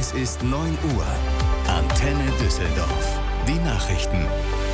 Es ist 9 Uhr. Antenne Düsseldorf. Die Nachrichten.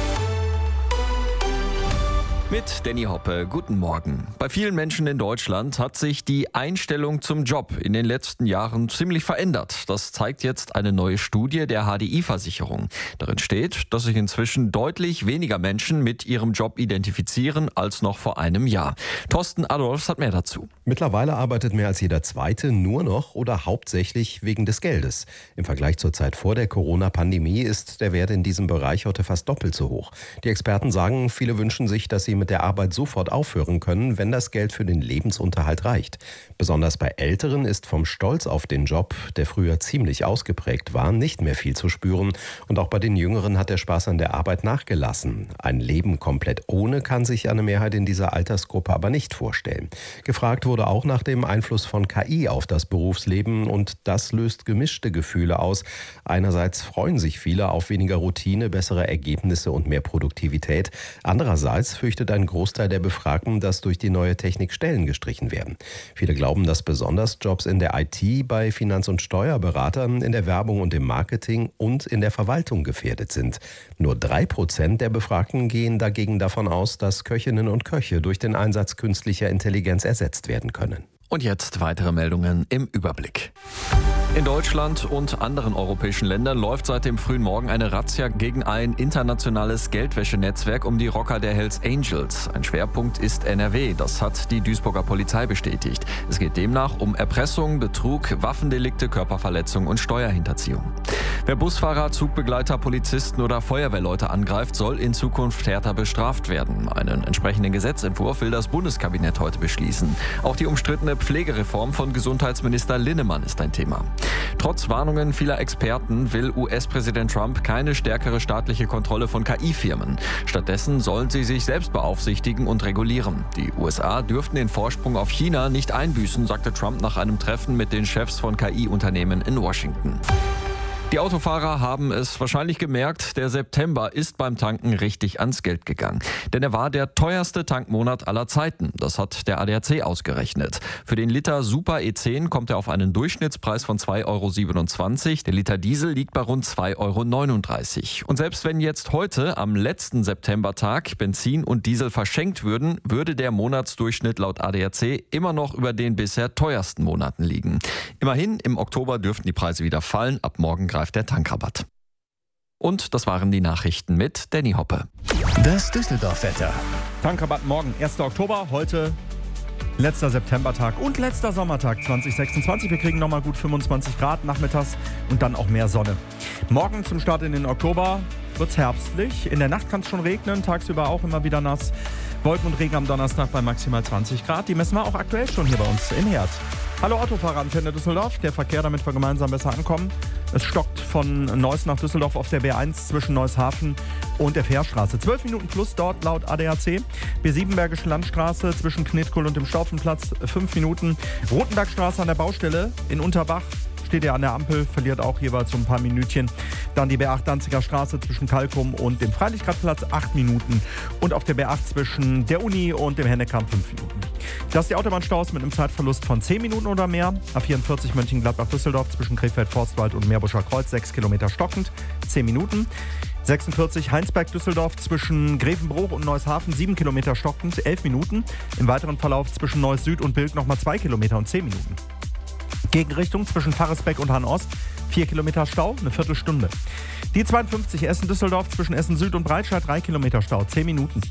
Mit Danny Hoppe, guten Morgen. Bei vielen Menschen in Deutschland hat sich die Einstellung zum Job in den letzten Jahren ziemlich verändert. Das zeigt jetzt eine neue Studie der HDI-Versicherung. Darin steht, dass sich inzwischen deutlich weniger Menschen mit ihrem Job identifizieren als noch vor einem Jahr. Thorsten Adolfs hat mehr dazu. Mittlerweile arbeitet mehr als jeder Zweite nur noch oder hauptsächlich wegen des Geldes. Im Vergleich zur Zeit vor der Corona-Pandemie ist der Wert in diesem Bereich heute fast doppelt so hoch. Die Experten sagen, viele wünschen sich, dass sie mit der Arbeit sofort aufhören können, wenn das Geld für den Lebensunterhalt reicht. Besonders bei Älteren ist vom Stolz auf den Job, der früher ziemlich ausgeprägt war, nicht mehr viel zu spüren. Und auch bei den Jüngeren hat der Spaß an der Arbeit nachgelassen. Ein Leben komplett ohne kann sich eine Mehrheit in dieser Altersgruppe aber nicht vorstellen. Gefragt wurde auch nach dem Einfluss von KI auf das Berufsleben und das löst gemischte Gefühle aus. Einerseits freuen sich viele auf weniger Routine, bessere Ergebnisse und mehr Produktivität. Andererseits fürchtet ein Großteil der Befragten, dass durch die neue Technik Stellen gestrichen werden. Viele glauben, dass besonders Jobs in der IT, bei Finanz- und Steuerberatern, in der Werbung und im Marketing und in der Verwaltung gefährdet sind. Nur 3% der Befragten gehen dagegen davon aus, dass Köchinnen und Köche durch den Einsatz künstlicher Intelligenz ersetzt werden können. Und jetzt weitere Meldungen im Überblick. In Deutschland und anderen europäischen Ländern läuft seit dem frühen Morgen eine Razzia gegen ein internationales Geldwäschenetzwerk um die Rocker der Hells Angels. Ein Schwerpunkt ist NRW, das hat die Duisburger Polizei bestätigt. Es geht demnach um Erpressung, Betrug, Waffendelikte, Körperverletzung und Steuerhinterziehung. Wer Busfahrer, Zugbegleiter, Polizisten oder Feuerwehrleute angreift, soll in Zukunft härter bestraft werden. Einen entsprechenden Gesetzentwurf will das Bundeskabinett heute beschließen. Auch die umstrittene Pflegereform von Gesundheitsminister Linnemann ist ein Thema. Trotz Warnungen vieler Experten will US-Präsident Trump keine stärkere staatliche Kontrolle von KI-Firmen. Stattdessen sollen sie sich selbst beaufsichtigen und regulieren. Die USA dürften den Vorsprung auf China nicht einbüßen, sagte Trump nach einem Treffen mit den Chefs von KI-Unternehmen in Washington. Die Autofahrer haben es wahrscheinlich gemerkt, der September ist beim Tanken richtig ans Geld gegangen. Denn er war der teuerste Tankmonat aller Zeiten. Das hat der ADAC ausgerechnet. Für den Liter Super E10 kommt er auf einen Durchschnittspreis von 2,27 €. Der Liter Diesel liegt bei rund 2,39 €. Und selbst wenn jetzt heute am letzten Septembertag Benzin und Diesel verschenkt würden, würde der Monatsdurchschnitt laut ADAC immer noch über den bisher teuersten Monaten liegen. Immerhin, im Oktober dürften die Preise wieder fallen. Ab morgen greift der Tankrabatt. Und das waren die Nachrichten mit Danny Hoppe. Das Düsseldorf-Wetter. Tankrabatt morgen, 1. Oktober, heute letzter Septembertag und letzter Sommertag 2026. Wir kriegen nochmal gut 25 Grad nachmittags und dann auch mehr Sonne. Morgen zum Start in den Oktober wird's herbstlich. In der Nacht kann es schon regnen, tagsüber auch immer wieder nass. Wolken und Regen am Donnerstag bei maximal 20 Grad. Die messen wir auch aktuell schon hier bei uns in Herd. Hallo Autofahrer, Antenne Düsseldorf. Der Verkehr, damit wir gemeinsam besser ankommen. Es stockt von Neuss nach Düsseldorf auf der B1 zwischen Neushafen und der Fährstraße. 12 Minuten plus dort laut ADAC. B7 Bergische Landstraße zwischen Knitkuhl und dem Staufenplatz 5 Minuten. Rotenbergstraße an der Baustelle in Unterbach. Steht ja an der Ampel, verliert auch jeweils so ein paar Minütchen. Dann die B8 Danziger Straße zwischen Kalkum und dem Freilichtgradplatz 8 Minuten. Und auf der B8 zwischen der Uni und dem Hennekamp 5 Minuten. Das ist die Autobahnstaus mit einem Zeitverlust von 10 Minuten oder mehr. A44 Mönchengladbach-Düsseldorf zwischen Krefeld-Forstwald und Meerbuscher Kreuz 6 Kilometer stockend, 10 Minuten. 46 Heinsberg-Düsseldorf zwischen Grevenbruch und Neushafen 7 Kilometer stockend, 11 Minuten. Im weiteren Verlauf zwischen Neuss Süd und Bilk nochmal 2 Kilometer und 10 Minuten. Gegenrichtung zwischen Pfarresbeck und Hahn-Ost 4 Kilometer Stau, eine Viertelstunde. Die 52 Essen-Düsseldorf zwischen Essen-Süd und Breitscheid 3 Kilometer Stau, 10 Minuten.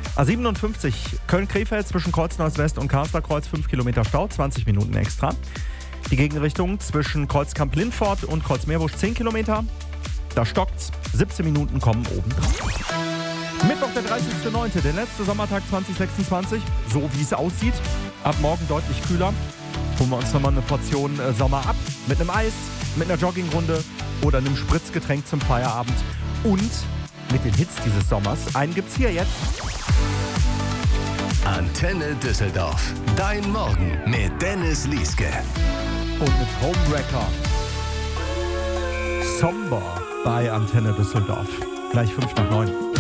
A57 Köln-Krefeld zwischen Kreuzneuss-West und Karsterkreuz 5 Kilometer Stau, 20 Minuten extra. Die Gegenrichtung zwischen Kreuzkamp-Lindfort und Kreuzmeerbusch 10 Kilometer. Da stockt's, 17 Minuten kommen oben drauf. Mittwoch, der 30.09., der letzte Sommertag 2026, so wie es aussieht. Ab morgen deutlich kühler. Holen wir uns nochmal eine Portion Sommer ab. Mit einem Eis, mit einer Joggingrunde oder einem Spritzgetränk zum Feierabend. Und mit den Hits dieses Sommers. Einen gibt's hier jetzt. Antenne Düsseldorf. Dein Morgen mit Dennis Lieske. Und mit Homewrecker. Somber bei Antenne Düsseldorf. Gleich 5 nach 9.